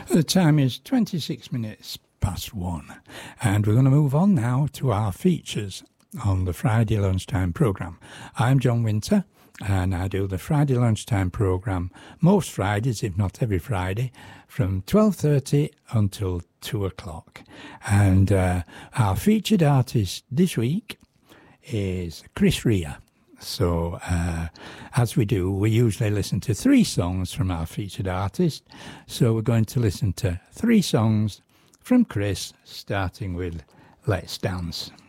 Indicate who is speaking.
Speaker 1: The time is 26 minutes past 1, and we're going to move on now to our features on the Friday Lunchtime programme. I'm John Winter, and I do the Friday Lunchtime programme most Fridays, if not every Friday, from 12:30 until 2 o'clock. And our featured artist this week is Chris Rea. So, as we do, we usually listen to 3 songs from our featured artist. So we're going to listen to 3 songs from Chris, starting with Let's Dance.